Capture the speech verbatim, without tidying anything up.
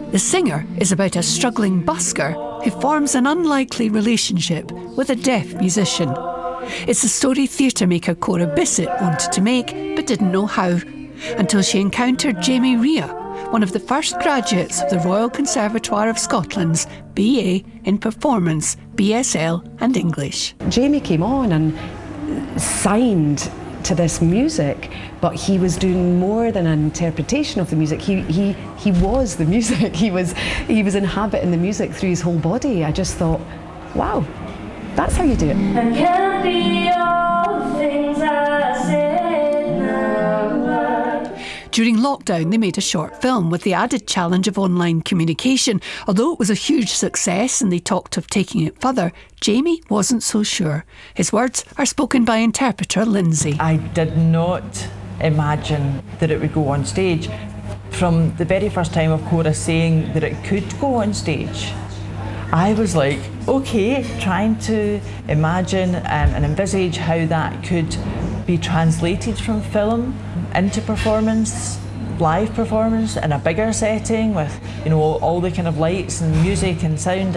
The Singer is about a struggling busker who forms an unlikely relationship with a deaf musician. It's a story theatre maker Cora Bissett wanted to make but didn't know how, until she encountered Jamie Rea, one of the first graduates of the Royal Conservatoire of Scotland's B A in Performance, B S L and English. Jamie came on and signed to this music, but he was doing more than an interpretation of the music. He he he was the music. He was he was inhabiting the music through his whole body. I just thought, wow, that's how you do it. I can't be all the things I said now. During lockdown, they made a short film with the added challenge of online communication. Although it was a huge success and they talked of taking it further, Jamie wasn't so sure. His words are spoken by interpreter Lindsay. I did not imagine that it would go on stage. From the very first time of Cora saying that it could go on stage, I was like, okay, trying to imagine um, and envisage how that could be translated from film into performance, live performance in a bigger setting with, you know, all the kind of lights and music and sound.